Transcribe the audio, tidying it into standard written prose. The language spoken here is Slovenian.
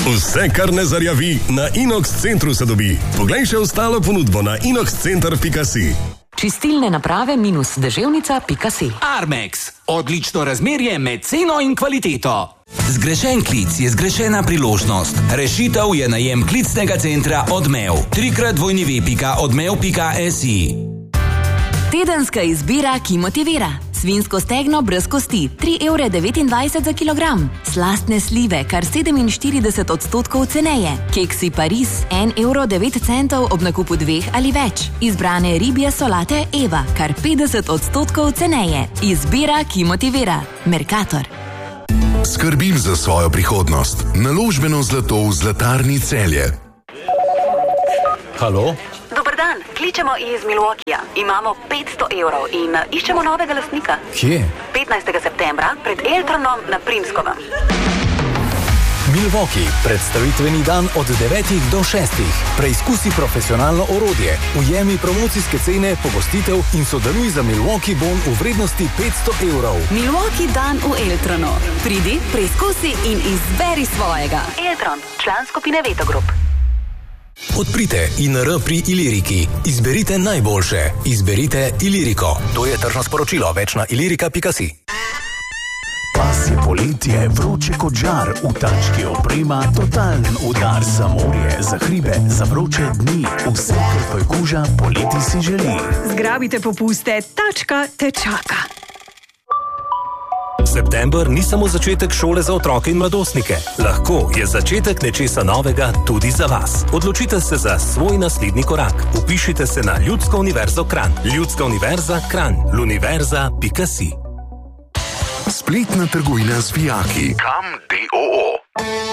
Vse, kar ne zarjavi, na Inox Centru se dobi. Poglej še ostalo ponudbo na inoxcenter.si. Čistilne naprave -deževnica.si. Armex. Odlično razmerje med ceno in kvaliteto. Zgrešen klic je zgrešena priložnost. Rešitev je najem klicnega centra Odmev. 3x odmev.si. Tedenska izbira, ki motivira. Svinjsko stegno brez kosti, 3,29 € za kilogram. Slastne slive, kar 47% ceneje. Keksi Paris, 1,09 € ob nakupu 2 ali več. Izbrane ribje solate Eva, kar 50% ceneje. Izbira, ki motivira. Mercator. Skrbim za svojo prihodnost. Naložbeno zlato v Zlatarni Celje. Halo? Dobar dan, kličemo iz Milwaukeeja. Imamo 500 € in iščemo novega lastnika. Kje? 15. septembra pred Eltronom na Primskovem. Milwaukee, predstavitveni dan od 9 do 6. Preizkusi profesionalno orodje, ujemi promocijske cene, pogostitev in sodeluj za Milwaukee bon v vrednosti 500 €. Milwaukee dan v Eltronu. Pridi, preizkusi in izberi svojega. Eltron, član skupine Veto Group. Odprite INR pri Iliriki. Izberite najboljše. Izberite Iliriko. To je tržno sporočilo. Več na ilirika.si. Pas je poletje, vroče kot žar, v tački oprema, totalen udar za morje, za hribe, za vroče dni, vse, kar tvoj koža poleti si želi. Zgrabite popuste, tačka te čaka. September ni samo začetek šole za otroke in mladostnike. Lahko je začetek nečesa novega tudi za vas. Odločite se za svoj naslednji korak. Upišite se na Ljudsko univerzo Kranj. Ljudska univerza Kranj. Luniverza.si. Spletna trgovina z vijaki. Kam.do